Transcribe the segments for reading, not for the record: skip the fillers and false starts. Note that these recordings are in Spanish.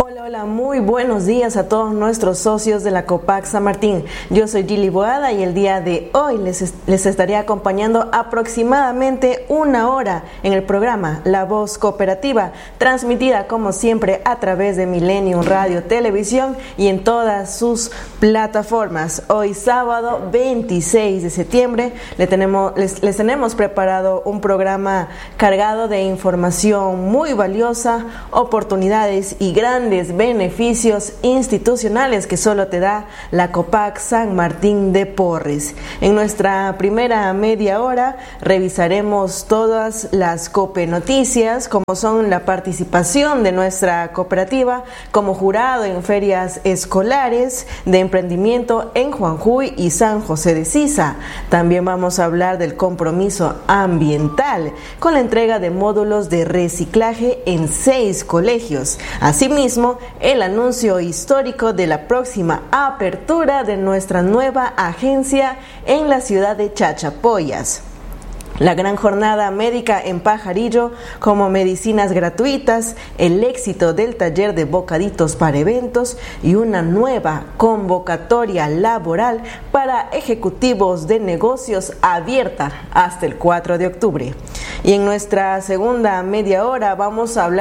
Hola, muy buenos días a todos nuestros socios de la Copac San Martín. Yo soy Gili Boada y el día de hoy les estaré acompañando aproximadamente una hora en el programa La Voz Cooperativa, transmitida como siempre a través de Millennium Radio Televisión y en todas sus plataformas. Hoy sábado 26 de septiembre les tenemos preparado un programa cargado de información muy valiosa, oportunidades y grandes beneficios institucionales que solo te da la Copac San Martín de Porres. En nuestra primera media hora revisaremos todas las COPE noticias, como son la participación de nuestra cooperativa como jurado en ferias escolares de emprendimiento en Juanjuy y San José de Sisa. También vamos a hablar del compromiso ambiental con la entrega de módulos de reciclaje en 6 colegios. Asimismo, el anuncio histórico de la próxima apertura de nuestra nueva agencia en la ciudad de Chachapoyas. La gran jornada médica en Pajarillo como medicinas gratuitas, el éxito del taller de bocaditos para eventos y una nueva convocatoria laboral para ejecutivos de negocios abierta hasta el 4 de octubre. Y en nuestra segunda media hora vamos a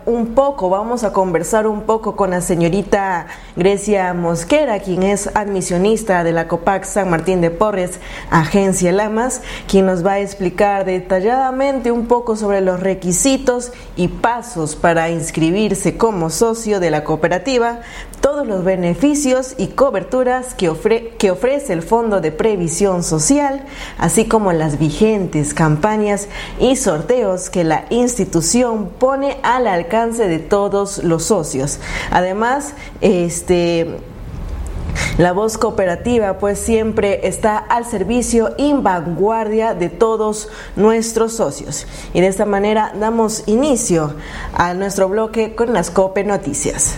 conversar un poco con la señorita Grecia Mosquera, quien es admisionista de la Copac San Martín de Porres, Agencia Lamas, quien nos va a explicar detalladamente un poco sobre los requisitos y pasos para inscribirse como socio de la cooperativa, todos los beneficios y coberturas que ofrece el Fondo de Previsión Social, así como las vigentes campañas y sorteos que la institución pone al alcance de todos los socios. Además, la Voz Cooperativa pues siempre está al servicio y vanguardia de todos nuestros socios. Y de esta manera damos inicio a nuestro bloque con las COPE Noticias.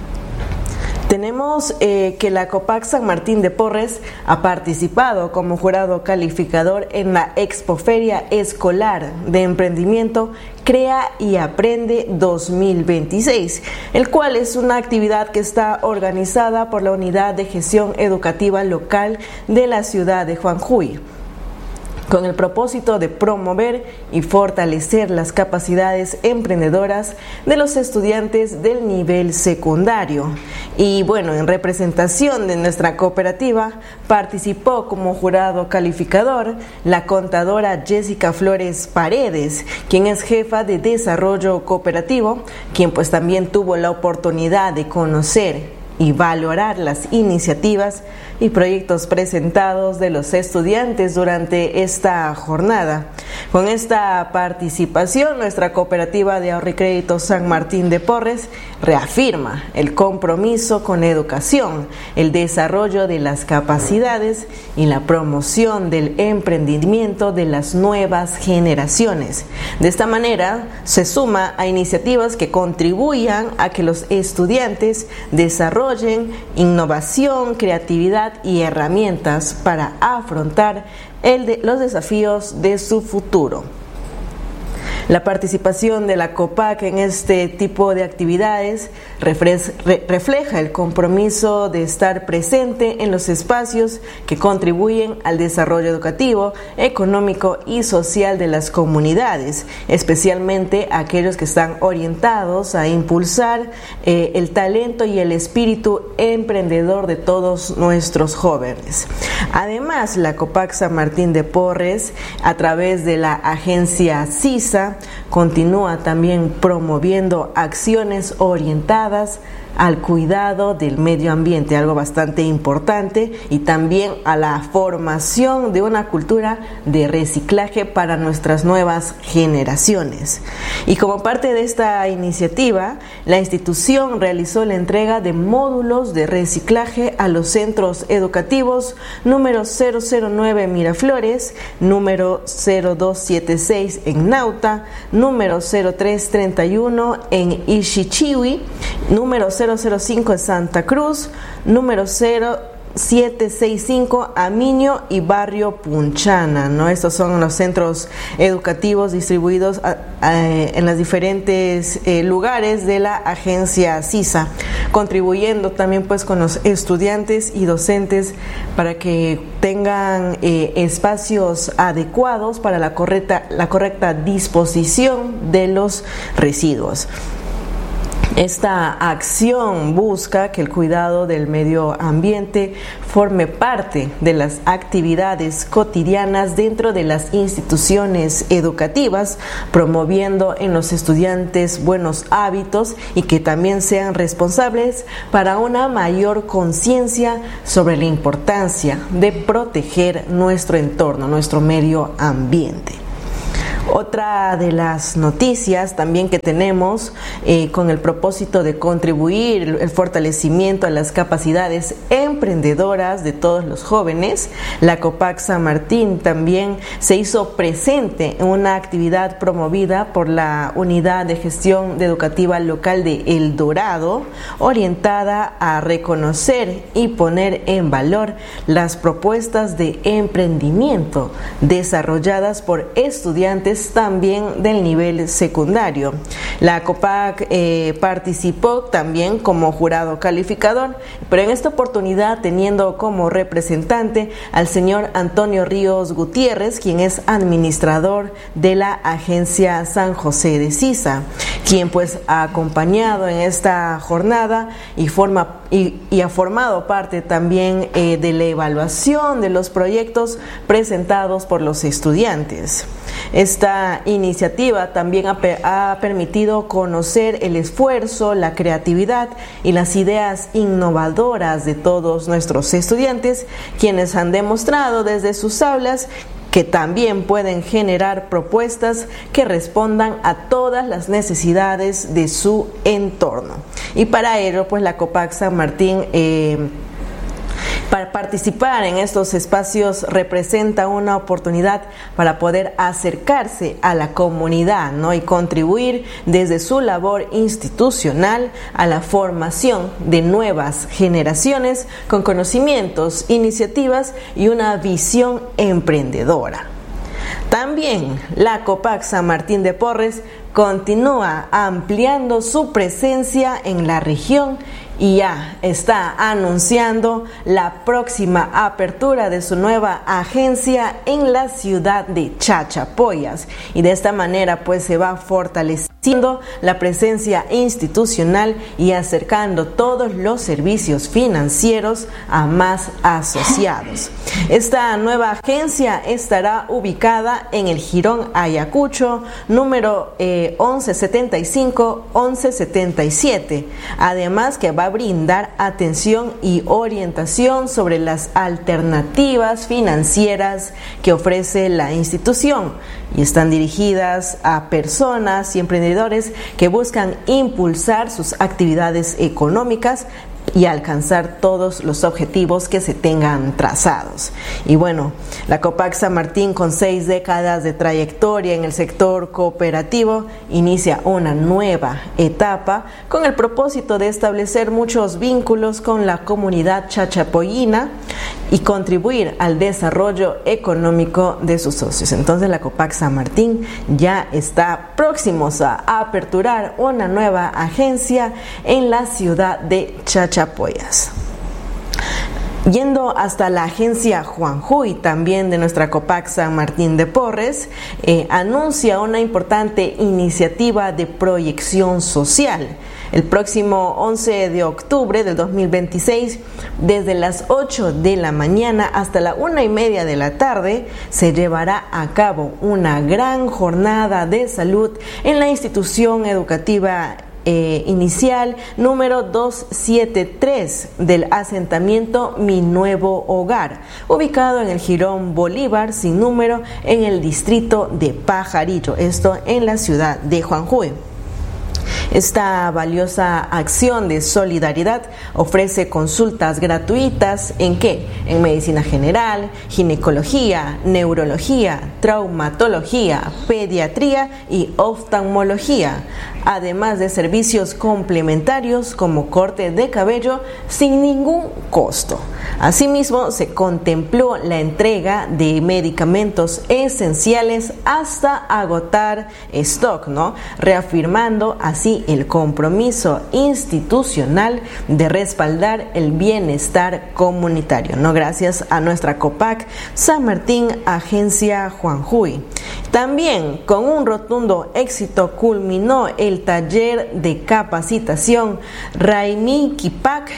Tenemos que la Copac San Martín de Porres ha participado como jurado calificador en la Expoferia Escolar de Emprendimiento Crea y Aprende 2026, el cual es una actividad que está organizada por la Unidad de Gestión Educativa Local de la ciudad de Juanjuy, con el propósito de promover y fortalecer las capacidades emprendedoras de los estudiantes del nivel secundario. Y bueno, en representación de nuestra cooperativa participó como jurado calificador la contadora Jessica Flores Paredes, quien es jefa de desarrollo cooperativo, quien pues también tuvo la oportunidad de conocer y valorar las iniciativas y proyectos presentados de los estudiantes durante esta jornada. Con esta participación, nuestra cooperativa de ahorro y crédito San Martín de Porres reafirma el compromiso con la educación, el desarrollo de las capacidades y la promoción del emprendimiento de las nuevas generaciones. De esta manera, se suma a iniciativas que contribuyan a que los estudiantes desarrollen innovación, creatividad y herramientas para afrontar los desafíos de su futuro. La participación de la Copac en este tipo de actividades refleja el compromiso de estar presente en los espacios que contribuyen al desarrollo educativo, económico y social de las comunidades, especialmente aquellos que están orientados a impulsar el talento y el espíritu emprendedor de todos nuestros jóvenes. Además, la Copac San Martín de Porres, a través de la agencia CISA, continúa también promoviendo acciones orientadas al cuidado del medio ambiente, algo bastante importante, y también a la formación de una cultura de reciclaje para nuestras nuevas generaciones. Y como parte de esta iniciativa, la institución realizó la entrega de módulos de reciclaje a los centros educativos número 009 Miraflores, número 0276 en Nauta, número 0331 en Ixichiwi, número 005 en Santa Cruz, número 765 Aminio y Barrio Punchana, ¿no? Estos son los centros educativos distribuidos en los diferentes lugares de la agencia CISA, contribuyendo también pues con los estudiantes y docentes para que tengan espacios adecuados para la correcta disposición de los residuos. Esta acción busca que el cuidado del medio ambiente forme parte de las actividades cotidianas dentro de las instituciones educativas, promoviendo en los estudiantes buenos hábitos y que también sean responsables para una mayor conciencia sobre la importancia de proteger nuestro entorno, nuestro medio ambiente. Otra de las noticias también que tenemos con el propósito de contribuir el fortalecimiento a las capacidades emprendedoras de todos los jóvenes, la COPAC San Martín también se hizo presente en una actividad promovida por la Unidad de Gestión Educativa Local de El Dorado, orientada a reconocer y poner en valor las propuestas de emprendimiento desarrolladas por estudiantes también del nivel secundario. La COPAC participó también como jurado calificador, pero en esta oportunidad teniendo como representante al señor Antonio Ríos Gutiérrez, quien es administrador de la agencia San José de Sisa, quien pues ha acompañado en esta jornada y ha formado parte también de la evaluación de los proyectos presentados por los estudiantes. Esta iniciativa también ha permitido conocer el esfuerzo, la creatividad y las ideas innovadoras de todos nuestros estudiantes, quienes han demostrado desde sus aulas que también pueden generar propuestas que respondan a todas las necesidades de su entorno. Y para ello, pues la COPAC San Martín para participar en estos espacios representa una oportunidad para poder acercarse a la comunidad, ¿no? Y contribuir desde su labor institucional a la formación de nuevas generaciones con conocimientos, iniciativas y una visión emprendedora. También la COPAC San Martín de Porres continúa ampliando su presencia en la región y ya está anunciando la próxima apertura de su nueva agencia en la ciudad de Chachapoyas, y de esta manera pues se va fortaleciendo la presencia institucional y acercando todos los servicios financieros a más asociados. Esta nueva agencia estará ubicada en el Jirón Ayacucho, número 1175-1177, además que va a brindar atención y orientación sobre las alternativas financieras que ofrece la institución, y están dirigidas a personas y emprendedores que buscan impulsar sus actividades económicas y alcanzar todos los objetivos que se tengan trazados. Y bueno, la COPAC San Martín, con 6 décadas de trayectoria en el sector cooperativo, inicia una nueva etapa con el propósito de establecer muchos vínculos con la comunidad chachapoyina y contribuir al desarrollo económico de sus socios. Entonces la COPAC San Martín ya está próximos a aperturar una nueva agencia en la ciudad de Chachapoyas. Yendo hasta la agencia Juanjuy, también de nuestra COPAC San Martín de Porres, anuncia una importante iniciativa de proyección social. El próximo 11 de octubre del 2026, desde las 8 de la mañana hasta la 1:30 de la tarde, se llevará a cabo una gran jornada de salud en la institución educativa inicial número 273 del asentamiento Mi Nuevo Hogar, ubicado en el Jirón Bolívar sin número en el distrito de Pajarillo, esto en la ciudad de Juanjuy. Esta valiosa acción de solidaridad ofrece consultas gratuitas ¿en qué? En medicina general, ginecología, neurología, traumatología, pediatría y oftalmología, además de servicios complementarios como corte de cabello sin ningún costo. Asimismo, se contempló la entrega de medicamentos esenciales hasta agotar stock, ¿no? Reafirmando así el compromiso institucional de respaldar el bienestar comunitario, ¿no? Gracias a nuestra COPAC San Martín, Agencia Juanjuy. También con un rotundo éxito culminó el taller de capacitación Raimi Kipak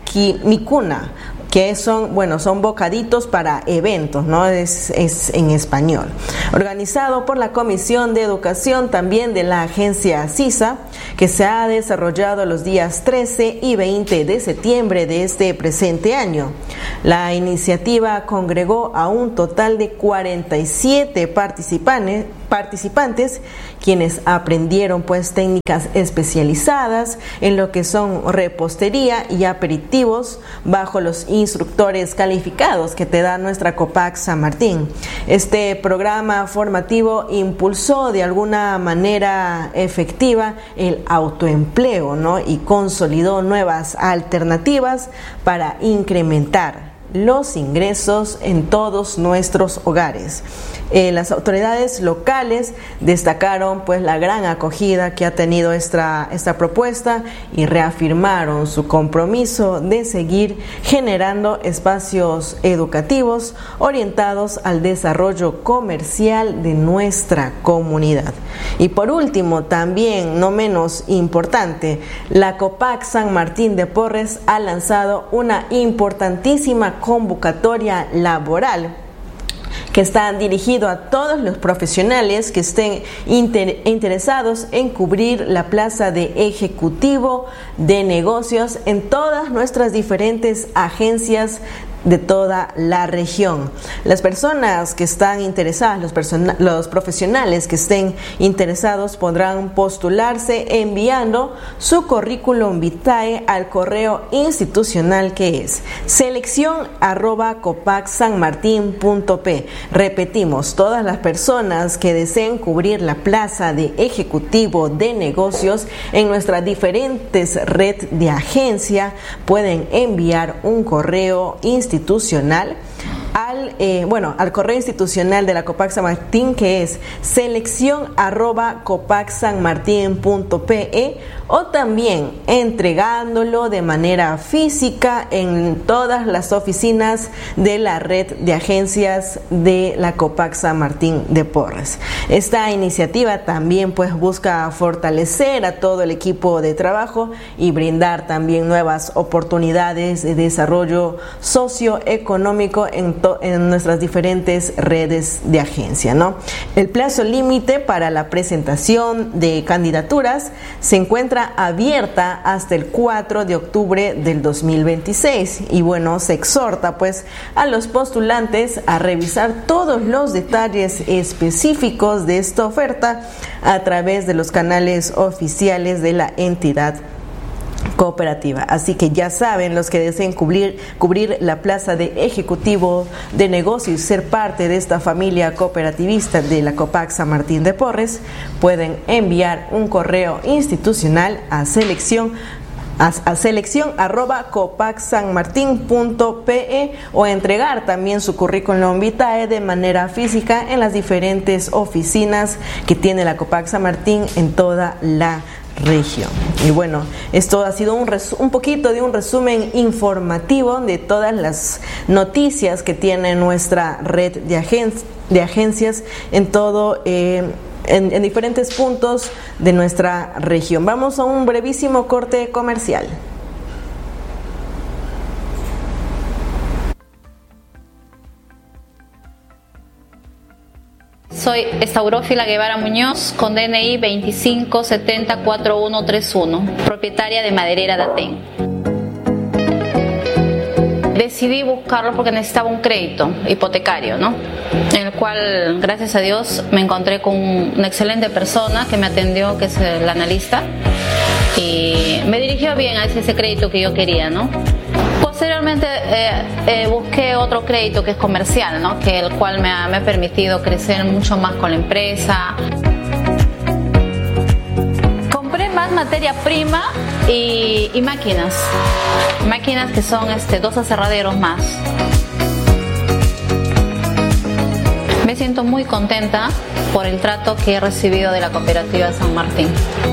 Mikuna, que son bocaditos para eventos, ¿no? Es en español. Organizado por la Comisión de Educación también de la agencia CISA, que se ha desarrollado los días 13 y 20 de septiembre de este presente año. La iniciativa congregó a un total de 47 participantes, quienes aprendieron técnicas especializadas en lo que son repostería y aperitivos bajo los instructores calificados que te da nuestra COPAC San Martín. Este programa formativo impulsó de alguna manera efectiva el autoempleo, ¿no? Y consolidó nuevas alternativas para incrementar los ingresos en todos nuestros hogares. Las autoridades locales destacaron la gran acogida que ha tenido esta propuesta y reafirmaron su compromiso de seguir generando espacios educativos orientados al desarrollo comercial de nuestra comunidad. Y por último, también no menos importante, la COPAC San Martín de Porres ha lanzado una importantísima convocatoria laboral que está dirigido a todos los profesionales que estén interesados en cubrir la plaza de ejecutivo de negocios en todas nuestras diferentes agencias de toda la región. Las personas que están interesadas, los profesionales que estén interesados podrán postularse enviando su currículum vitae al correo institucional que es selección@copacsanmartin.p. Repetimos, todas las personas que deseen cubrir la plaza de ejecutivo de negocios en nuestras diferentes red de agencia pueden enviar un correo institucional al correo institucional de la COPAC San Martín, que es selección@copacsanmartin.pe, o también entregándolo de manera física en todas las oficinas de la red de agencias de la COPAC San Martín de Porres. Esta iniciativa también busca fortalecer a todo el equipo de trabajo y brindar también nuevas oportunidades de desarrollo socioeconómico en nuestras diferentes redes de agencia, ¿no? El plazo límite para la presentación de candidaturas se encuentra abierta hasta el 4 de octubre del 2026 y se exhorta a los postulantes a revisar todos los detalles específicos de esta oferta a través de los canales oficiales de la entidad cooperativa. Así que ya saben, los que deseen cubrir la plaza de ejecutivo de negocios y ser parte de esta familia cooperativista de la COPAC San Martín de Porres, pueden enviar un correo institucional a selección@copacsanmartin.pe o entregar también su currículum vitae de manera física en las diferentes oficinas que tiene la COPAC San Martín en toda la región. Y esto ha sido un poquito de un resumen informativo de todas las noticias que tiene nuestra red de agencias en todo en diferentes puntos de nuestra región. Vamos a un brevísimo corte comercial. Soy Estaurófila Guevara Muñoz, con DNI 25704131, propietaria de Maderera Datén. Decidí buscarlo porque necesitaba un crédito hipotecario, ¿no? En el cual, gracias a Dios, me encontré con una excelente persona que me atendió, que es el analista, y me dirigió bien a ese crédito que yo quería, ¿no? Posteriormente busqué otro crédito que es comercial, ¿no? Que el cual me ha permitido crecer mucho más con la empresa. Compré más materia prima y máquinas que son 2 aserraderos más. Me siento muy contenta por el trato que he recibido de la cooperativa San Martín.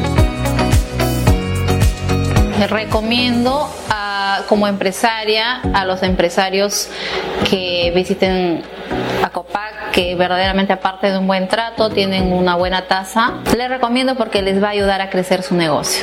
Recomiendo como empresaria a los empresarios que visiten a Copac, que verdaderamente, aparte de un buen trato, tienen una buena tasa. Les recomiendo porque les va a ayudar a crecer su negocio.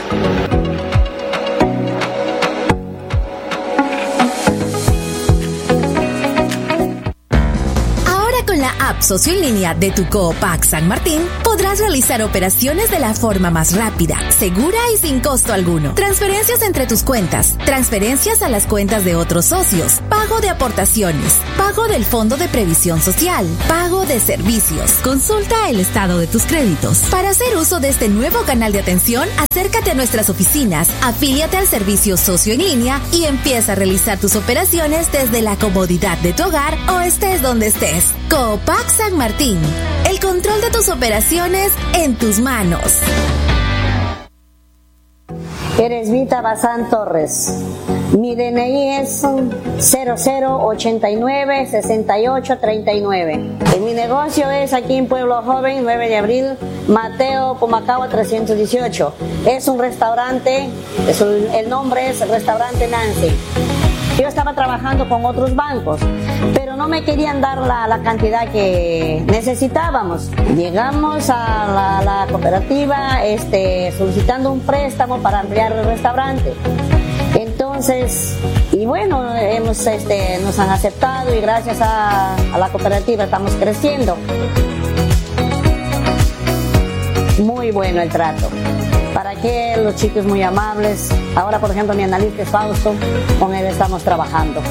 Con la app Socio en Línea de tu Copac San Martín podrás realizar operaciones de la forma más rápida, segura y sin costo alguno. Transferencias entre tus cuentas, transferencias a las cuentas de otros socios, pago de aportaciones, pago del Fondo de Previsión Social, pago de servicios. Consulta el estado de tus créditos. Para hacer uso de este nuevo canal de atención, acércate a nuestras oficinas, afíliate al servicio Socio en Línea y empieza a realizar tus operaciones desde la comodidad de tu hogar o estés donde estés. Copac San Martín, el control de tus operaciones en tus manos. Eresbita Bazán Torres. Mi DNI es 0089-6839. Mi negocio es aquí en Pueblo Joven, 9 de abril, Mateo Pumacahua 318. Es un restaurante, el nombre es Restaurante Nancy. Yo estaba trabajando con otros bancos, pero no me querían dar la cantidad que necesitábamos. Llegamos a la cooperativa solicitando un préstamo para ampliar el restaurante. Entonces, y bueno, nos han aceptado y gracias a la cooperativa estamos creciendo. Muy bueno el trato. ¿Para qué? Los chicos muy amables. Ahora, por ejemplo, mi analista es Fausto, con él estamos trabajando.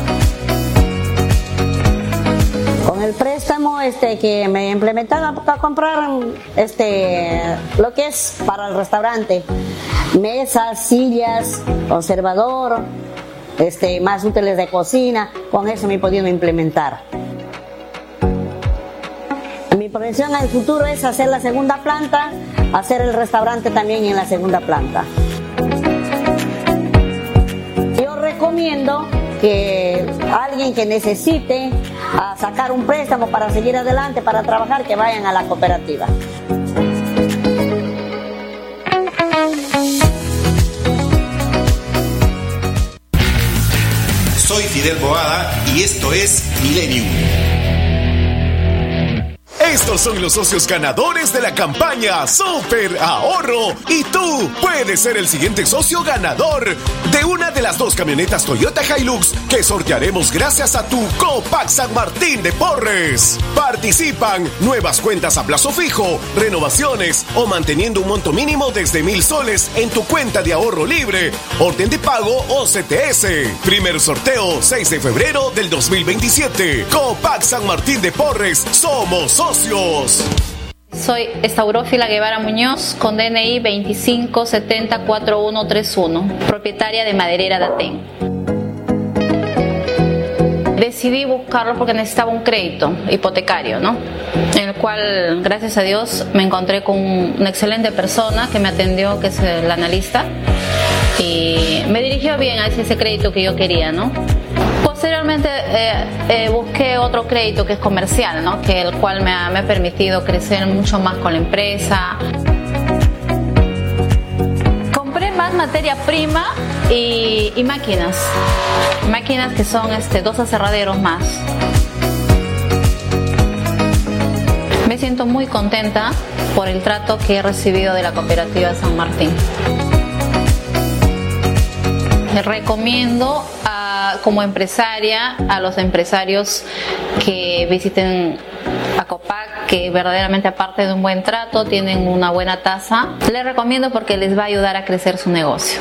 Con el préstamo que me implementaron para comprar lo que es para el restaurante, mesas, sillas, conservador, más útiles de cocina, con eso me he podido implementar. Mi proyección al futuro es hacer la segunda planta, hacer el restaurante también en la segunda planta. Yo recomiendo que alguien que necesite sacar un préstamo para seguir adelante, para trabajar, que vayan a la cooperativa. Soy Fidel Boada y esto es Millennium. Estos son los socios ganadores de la campaña Super Ahorro y tú puedes ser el siguiente socio ganador de una de las 2 camionetas Toyota Hilux que sortearemos gracias a tu Copac San Martín de Porres. Participan nuevas cuentas a plazo fijo, renovaciones o manteniendo un monto mínimo desde 1,000 soles en tu cuenta de ahorro libre, orden de pago o CTS. Primer sorteo 6 de febrero del 2027. Copac San Martín de Porres, somos socios. Soy Estaurófila Guevara Muñoz, con DNI 25704131, propietaria de Maderera Datén. Decidí buscarlo porque necesitaba un crédito hipotecario, ¿no? En el cual, gracias a Dios, me encontré con una excelente persona que me atendió, que es el analista, y me dirigió bien a ese crédito que yo quería, ¿no? Posteriormente busqué otro crédito que es comercial, ¿no? Que el cual me ha permitido crecer mucho más con la empresa. Compré más materia prima y máquinas que son 2 aserraderos más. Me siento muy contenta por el trato que he recibido de la cooperativa San Martín. Recomiendo como empresaria a los empresarios que visiten a Copac, que verdaderamente, aparte de un buen trato, tienen una buena tasa. Les recomiendo porque les va a ayudar a crecer su negocio.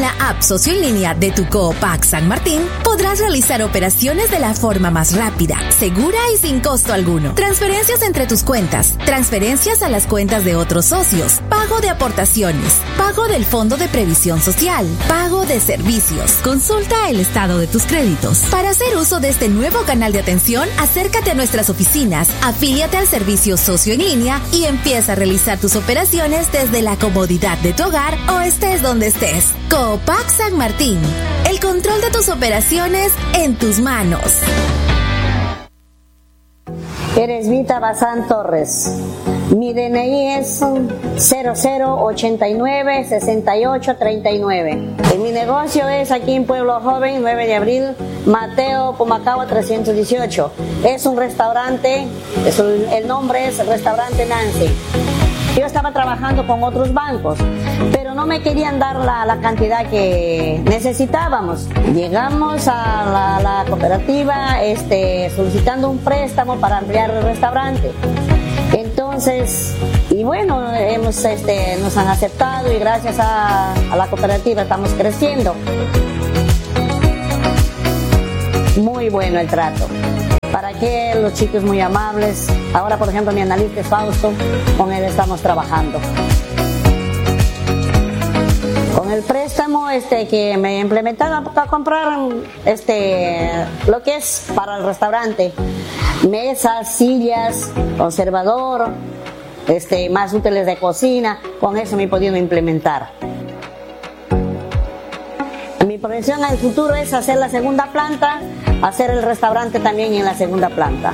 la app Socio en Línea de tu Coopac San Martín, podrás realizar operaciones de la forma más rápida, segura y sin costo alguno. Transferencias entre tus cuentas, transferencias a las cuentas de otros socios, pago de aportaciones, pago del Fondo de Previsión Social, pago de servicios. Consulta el estado de tus créditos. Para hacer uso de este nuevo canal de atención, acércate a nuestras oficinas, afíliate al servicio Socio en Línea y empieza a realizar tus operaciones desde la comodidad de tu hogar o estés donde estés. Coopac San Martín. El control de tus operaciones en tus manos. Eresbita Bazán Torres. Mi DNI es 00896839. Mi negocio es aquí en Pueblo Joven, 9 de abril, Mateo Pumacagua 318. Es un restaurante, el nombre es Restaurante Nancy. Yo estaba trabajando con otros bancos, pero no me querían dar la cantidad que necesitábamos. Llegamos a la cooperativa solicitando un préstamo para ampliar el restaurante. Entonces, y bueno, nos han aceptado y gracias a la cooperativa estamos creciendo. Muy bueno el trato. ¿Para qué? Los chicos muy amables. Ahora, por ejemplo, mi analista es Fausto, con él estamos trabajando. Con el préstamo que me implementaron para comprar lo que es para el restaurante, mesas, sillas, conservador, más útiles de cocina, con eso me he podido implementar. Mi proyección al futuro es hacer la segunda planta, hacer el restaurante también en la segunda planta.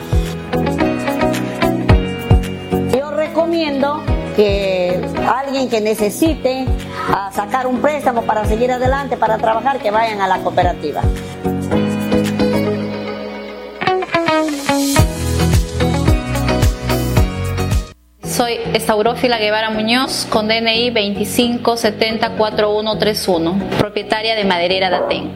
Yo recomiendo que alguien que necesite sacar un préstamo para seguir adelante, para trabajar, que vayan a la cooperativa. Soy Estaurófila Guevara Muñoz, con DNI 25704131, propietaria de Maderera Datén.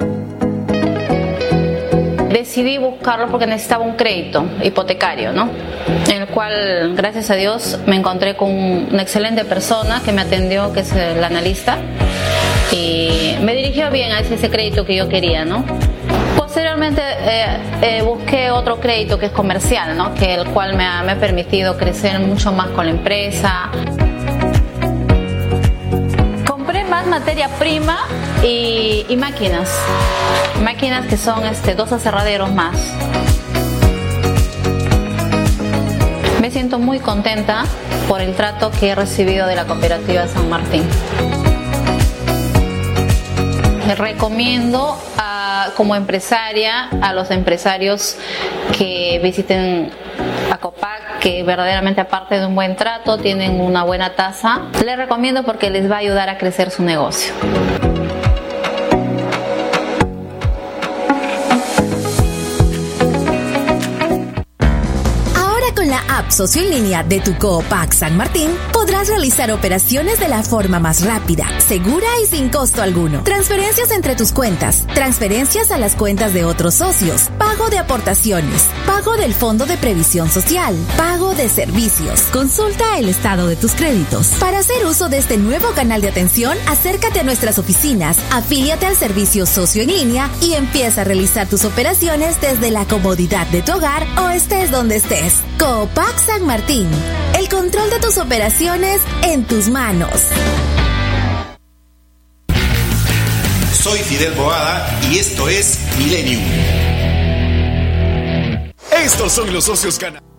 Decidí buscarlo porque necesitaba un crédito hipotecario, ¿no? En el cual, gracias a Dios, me encontré con una excelente persona que me atendió, que es el analista, y me dirigió bien a ese crédito que yo quería, ¿no? Posteriormente busqué otro crédito que es comercial, ¿no? Que el cual me ha permitido crecer mucho más con la empresa. Compré más materia prima y máquinas que son 2 aserraderos más. Me siento muy contenta por el trato que he recibido de la cooperativa San Martín. Me recomiendo como empresaria a los empresarios que visiten a Coopac, que verdaderamente, aparte de un buen trato, tienen una buena tasa. Les recomiendo porque les va a ayudar a crecer su negocio. Con la app Socio en Línea de tu Coopac San Martín, podrás realizar operaciones de la forma más rápida, segura y sin costo alguno. Transferencias entre tus cuentas, transferencias a las cuentas de otros socios, pago de aportaciones, pago del Fondo de Previsión Social, pago de servicios. Consulta el estado de tus créditos. Para hacer uso de este nuevo canal de atención, acércate a nuestras oficinas, afíliate al servicio Socio en Línea y empieza a realizar tus operaciones desde la comodidad de tu hogar o estés donde estés. Coopac San Martín. El control de tus operaciones en tus manos. Soy Fidel Boada y esto es Millennium. Estos son los socios ganadores.